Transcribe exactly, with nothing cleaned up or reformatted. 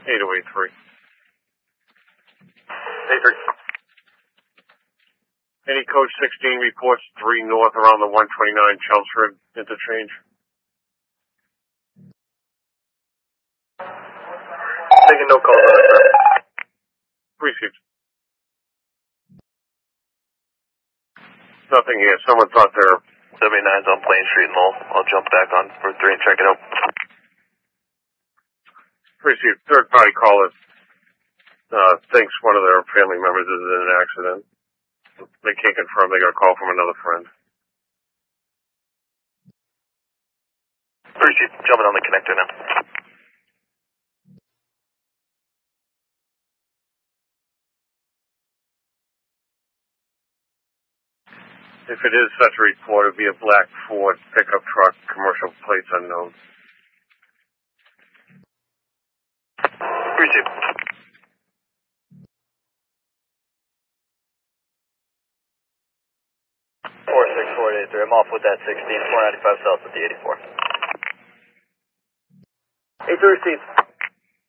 eight oh eight three. eight three. Any Coach sixteen reports three north around the one twenty-nine Chelmsford interchange? Taking no calls on it, sir. Received. Nothing here. Someone thought their seventy-nine's on Plain Street and Lowell. I'll jump back on for three and check it out. Received. Third party caller uh, thinks one of their family members is in an accident. They can't confirm. They got a call from another friend. Received. Jumping on the connector now. If it is such a report, it would be a black Ford pickup truck, commercial plates unknown. Received. four six four eight three. I'm off with that sixteen, four ninety-five south with the eighty-four. eight three received.